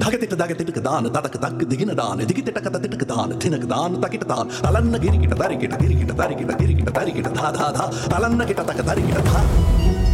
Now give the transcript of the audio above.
தகத்திட்டு தகத்திட்டுக்கு தான் ததக்கு தக்கு திகின தான் திகித்திட்ட கத திட்டுக்கு தான் தினக்கு தான் தக்கிட்ட தான் தலன்ன கிரிக்கிட்ட தரிக்கிட்ட கிரிக்கிட்ட தரிக்கிட்ட கிரிக்கிட்ட தரிக்கிட்ட தா தா தா தலன்ன கிட்ட தக்க தரிக்கிட்ட தா